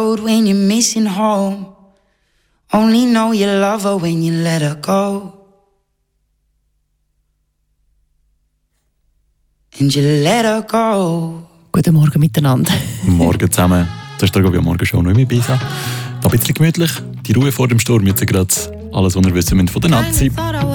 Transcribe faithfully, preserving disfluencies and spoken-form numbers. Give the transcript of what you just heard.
When you're missing home, only know you love her when you let her go. And you let her go. Guten Morgen miteinander. Morgen zusammen. Das ist der Gabi am Morgen schon nicht mehr Bisa. Da ein bisschen gemütlich. Die Ruhe vor dem Sturm. Jetzt gerade alles, was wir wissen müssen von der Nazi.